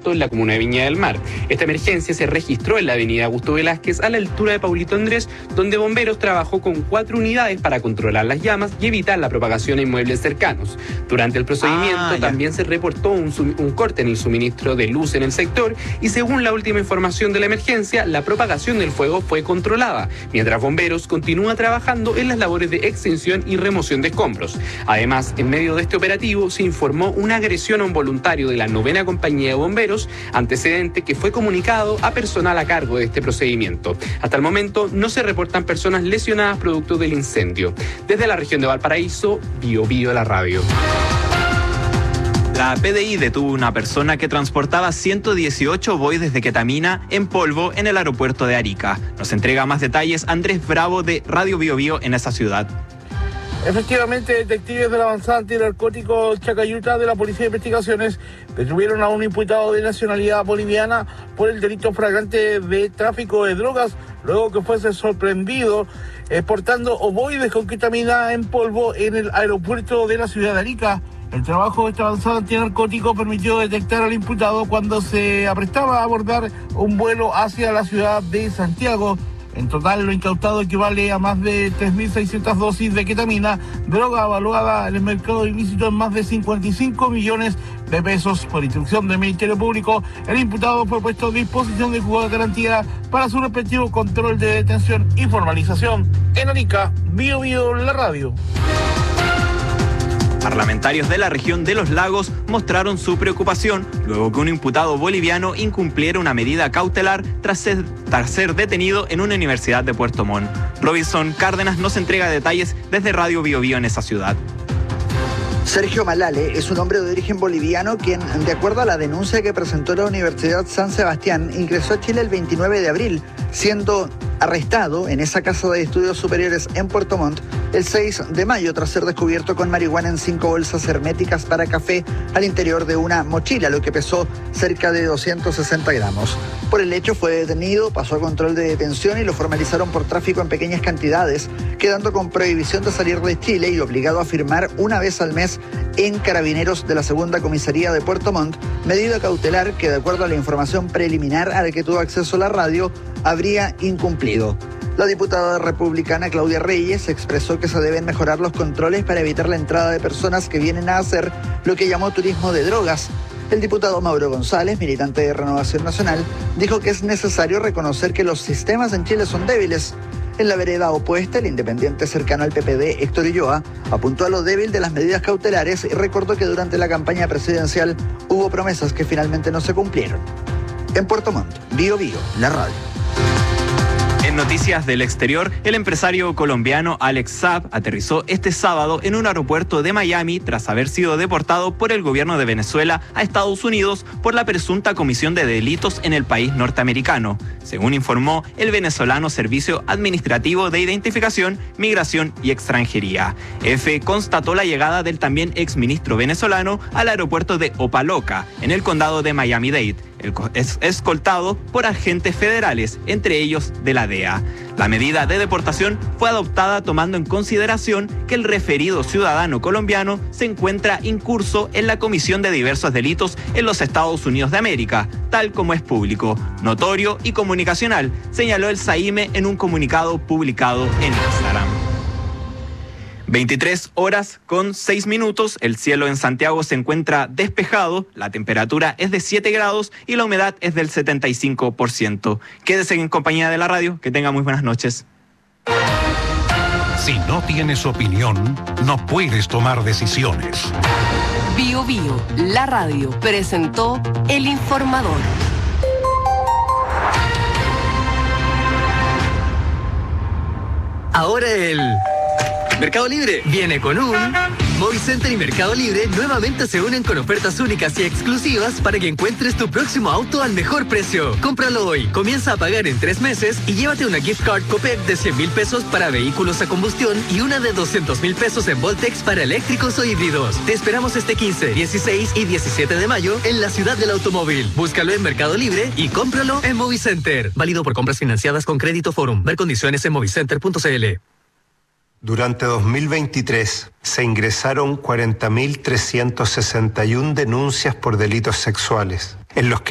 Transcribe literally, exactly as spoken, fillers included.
Alto en la comuna de Viña del Mar. Esta emergencia se registró en la avenida Augusto Velázquez a la altura de Paulito Andrés, donde Bomberos trabajó con cuatro unidades para controlar las llamas y evitar la propagación a inmuebles cercanos. Durante el procedimiento ah, también se reportó un, un corte en el suministro de luz en el sector y según la última información de la emergencia, la propagación del fuego fue controlada, mientras Bomberos continúa trabajando en las labores de extinción y remoción de escombros. Además, en medio de este operativo se informó una agresión a un voluntario de la novena compañía de bomberos, antecedente que fue comunicado a personal a cargo de este procedimiento. Hasta el momento no se reportan personas lesionadas producto del incendio. Desde la región de Valparaíso, Bio Bio la radio. La P D I detuvo a una persona que transportaba ciento dieciocho boides de ketamina en polvo en el aeropuerto de Arica. Nos entrega más detalles Andrés Bravo de Radio Bio Bio en esa ciudad. Efectivamente, detectives de la avanzada antinarcótico Chacayuta de la Policía de Investigaciones detuvieron a un imputado de nacionalidad boliviana por el delito flagrante de tráfico de drogas, luego que fuese sorprendido exportando ovoides con ketamina en polvo en el aeropuerto de la ciudad de Arica. El trabajo de esta avanzada antinarcótico permitió detectar al imputado cuando se aprestaba a abordar un vuelo hacia la ciudad de Santiago. En total, lo incautado equivale a más de tres mil seiscientas dosis de ketamina, droga evaluada en el mercado ilícito en más de cincuenta y cinco millones de pesos. Por instrucción del Ministerio Público, el imputado fue puesto a disposición de juzgado de garantía para su respectivo control de detención y formalización. En Arica, Bio Bio la radio. Parlamentarios de la región de los lagos mostraron su preocupación luego que un imputado boliviano incumpliera una medida cautelar tras ser, tras ser detenido en una universidad de Puerto Montt. Robinson Cárdenas nos entrega detalles desde Radio Bio Bio en esa ciudad. Sergio Malale es un hombre de origen boliviano quien, de acuerdo a la denuncia que presentó la Universidad San Sebastián, ingresó a Chile el veintinueve de abril, siendo arrestado en esa casa de estudios superiores en Puerto Montt el seis de mayo tras ser descubierto con marihuana en cinco bolsas herméticas para café al interior de una mochila, lo que pesó cerca de doscientos sesenta gramos. Por el hecho fue detenido, pasó a control de detención y lo formalizaron por tráfico en pequeñas cantidades, quedando con prohibición de salir de Chile y obligado a firmar una vez al mes en Carabineros de la Segunda Comisaría de Puerto Montt, medida cautelar que, de acuerdo a la información preliminar a la que tuvo acceso la radio, habría incumplido. La diputada republicana Claudia Reyes expresó que se deben mejorar los controles para evitar la entrada de personas que vienen a hacer lo que llamó turismo de drogas. El diputado Mauro González, militante de Renovación Nacional, dijo que es necesario reconocer que los sistemas en Chile son débiles. En la vereda opuesta, el independiente cercano al P P D, Héctor Ulloa, apuntó a lo débil de las medidas cautelares y recordó que durante la campaña presidencial hubo promesas que finalmente no se cumplieron. En Puerto Montt, Bio Bio, la radio. En noticias del exterior, el empresario colombiano Alex Saab aterrizó este sábado en un aeropuerto de Miami tras haber sido deportado por el gobierno de Venezuela a Estados Unidos por la presunta comisión de delitos en el país norteamericano, según informó el venezolano Servicio Administrativo de Identificación, Migración y Extranjería. F constató la llegada del también exministro venezolano al aeropuerto de Opa-locka, en el condado de Miami-Dade. Es escoltado por agentes federales, entre ellos de la D E A. La medida de deportación fue adoptada tomando en consideración que el referido ciudadano colombiano se encuentra incurso en la comisión de diversos delitos en los Estados Unidos de América, tal como es público, notorio y comunicacional, señaló el SAIME en un comunicado publicado en Instagram. veintitrés horas con seis minutos, el cielo en Santiago se encuentra despejado, la temperatura es de siete grados y la humedad es del setenta y cinco por ciento. Quédese en compañía de la radio, que tenga muy buenas noches. Si no tienes opinión, no puedes tomar decisiones. Bio Bio, la radio, presentó El Informador. Ahora el Mercado Libre viene con un... Movicenter y Mercado Libre nuevamente se unen con ofertas únicas y exclusivas para que encuentres tu próximo auto al mejor precio. Cómpralo hoy, comienza a pagar en tres meses y llévate una gift card Copec de cien mil pesos para vehículos a combustión y una de doscientos mil pesos en Voltex para eléctricos o híbridos. Te esperamos este quince, dieciséis y diecisiete de mayo en la ciudad del automóvil. Búscalo en Mercado Libre y cómpralo en Movicenter. Válido por compras financiadas con Crédito Forum. Ver condiciones en movicenter punto c l. Durante dos mil veintitrés se ingresaron cuarenta mil trescientas sesenta y una denuncias por delitos sexuales, en los que